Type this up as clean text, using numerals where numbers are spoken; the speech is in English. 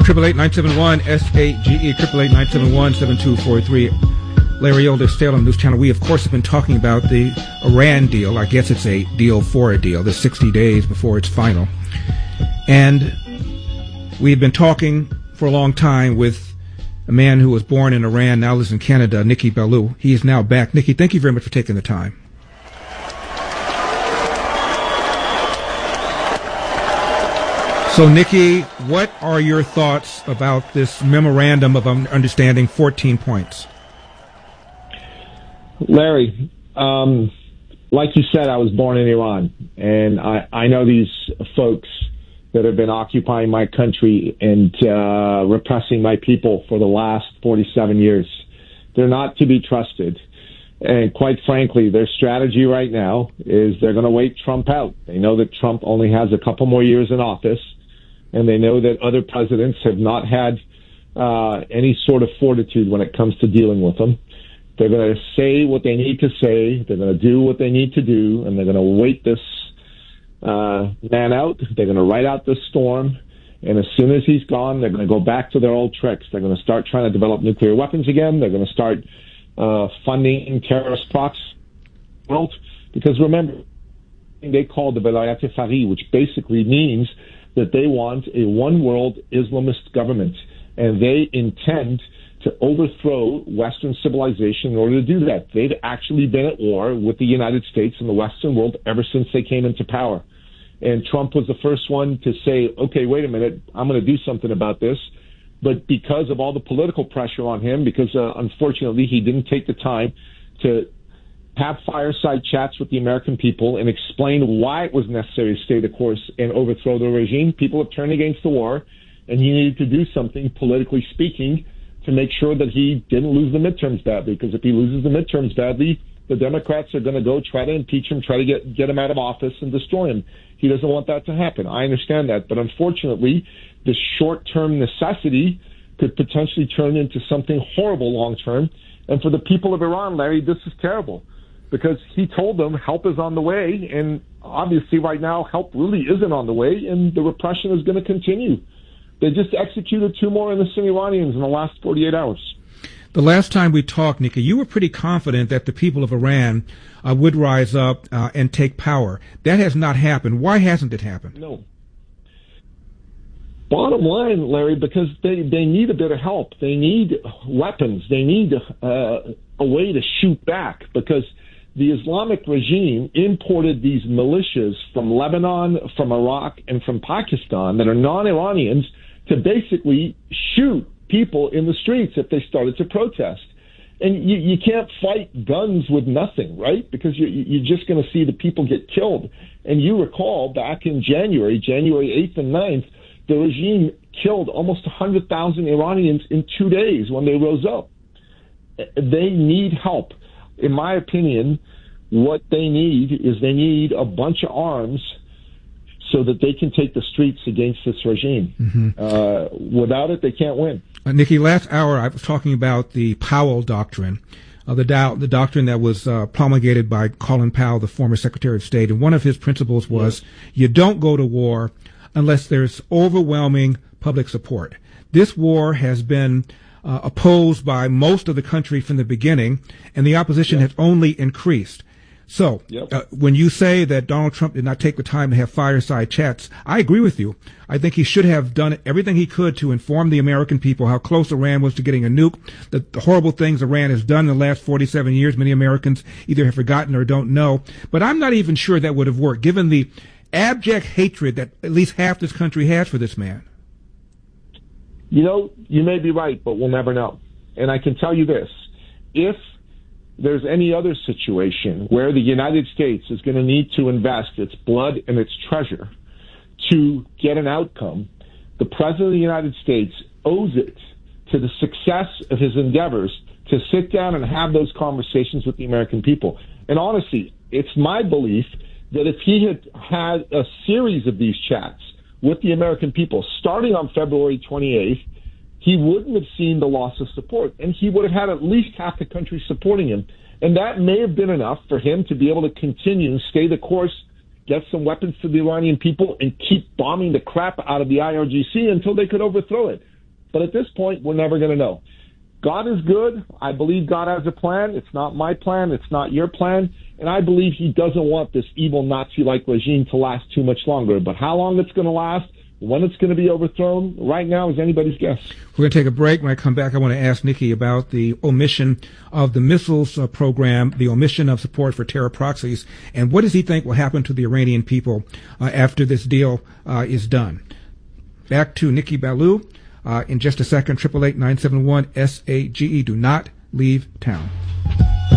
888-971 SAGE 888-971-7243. Larry Elder, State on the News Channel. We, of course, have been talking about the Iran deal. I guess it's a deal for a deal. There's 60 days before it's final. And we've been talking for a long time with a man who was born in Iran, now lives in Canada, Nikki Ballou. He is now back. Nikki, thank you very much for taking the time. So, Nikki, what are your thoughts about this memorandum of understanding, 14 points? Larry, like you said, I was born in Iran, and I know these folks that have been occupying my country and repressing my people for the last 47 years. They're not to be trusted. And quite frankly, their strategy right now is they're going to wait Trump out. They know that Trump only has a couple more years in office, and they know that other presidents have not had any sort of fortitude when it comes to dealing with them. They're going to say what they need to say, they're going to do what they need to do, and they're going to wait this man out. They're going to ride out this storm, and as soon as he's gone, they're going to go back to their old tricks. They're going to start trying to develop nuclear weapons again. They're going to start funding terrorist plots. Because remember, they call the Velayat Fari, which basically means that they want a one-world Islamist government, and they intend to overthrow Western civilization in order to do that. They've actually been at war with the United States and the Western world ever since they came into power. And Trump was the first one to say, okay, wait a minute, I'm going to do something about this. But because of all the political pressure on him, because unfortunately he didn't take the time to have fireside chats with the American people and explain why it was necessary to stay the course and overthrow the regime, people have turned against the war, and he needed to do something, politically speaking, to make sure that he didn't lose the midterms badly, because if he loses the midterms badly, the Democrats are going to go try to impeach him, try to get him out of office and destroy him. He doesn't want that to happen. I understand that. But unfortunately, the short-term necessity could potentially turn into something horrible long-term. And for the people of Iran, Larry, this is terrible, because he told them help is on the way. And obviously right now, help really isn't on the way, and the repression is going to continue. They just executed 2 more innocent Iranians in the last 48 hours. The last time we talked, Nikki, you were pretty confident that the people of Iran would rise up and take power. That has not happened. Why hasn't it happened? No. Bottom line, Larry, because they need a bit of help. They need weapons. They need a way to shoot back, because the Islamic regime imported these militias from Lebanon, from Iraq, and from Pakistan that are non-Iranians to basically shoot people in the streets if they started to protest. And you can't fight guns with nothing, right? Because you're just going to see the people get killed. And you recall back in January 8th and 9th, the regime killed almost 100,000 Iranians in 2 days when they rose up. They need help. In my opinion, what they need is they need a bunch of arms so that they can take the streets against this regime. Mm-hmm. Without it, they can't win. Nikki, last hour I was talking about the Powell Doctrine, the doctrine that was promulgated by Colin Powell, the former Secretary of State. And one of his principles was you don't go to war unless there's overwhelming public support. This war has been opposed by most of the country from the beginning, and the opposition has only increased. So when you say that Donald Trump did not take the time to have fireside chats, I agree with you. I think he should have done everything he could to inform the American people how close Iran was to getting a nuke, the horrible things Iran has done in the last 47 years. Many Americans either have forgotten or don't know. But I'm not even sure that would have worked, given the abject hatred that at least half this country has for this man. You know, you may be right, but we'll never know. And I can tell you this. If there's any other situation where the United States is going to need to invest its blood and its treasure to get an outcome, the President of the United States owes it to the success of his endeavors to sit down and have those conversations with the American people. And honestly, it's my belief that if he had a series of these chats with the American people starting on February 28th, he wouldn't have seen the loss of support, and he would have had at least half the country supporting him. And that may have been enough for him to be able to continue and stay the course, get some weapons to the Iranian people, and keep bombing the crap out of the IRGC until they could overthrow it. But at this point, we're never going to know. God is good. I believe God has a plan. It's not my plan. It's not your plan. And I believe he doesn't want this evil Nazi-like regime to last too much longer. But how long it's going to last, when it's going to be overthrown, right now is anybody's guess. We're going to take a break. When I come back, I want to ask Nikki about the omission of the missiles program, the omission of support for terror proxies, and what does he think will happen to the Iranian people after this deal is done. Back to Nikki Ballou in just a second. 888-971-SAGE. Do not leave town.